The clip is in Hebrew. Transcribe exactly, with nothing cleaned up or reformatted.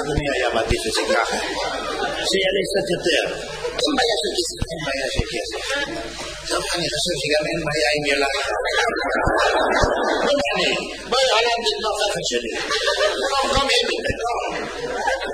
אדוני היה מעדיף את זה ככה. שיעלה קצת יותר. אין בעיה של כסף. אין בעיה של כסף. טוב, אני חושב שגם אין בעיה עם ילד. לא מעניין. בואי עלה נגיד נוספת שלי. לא, לא מעניין.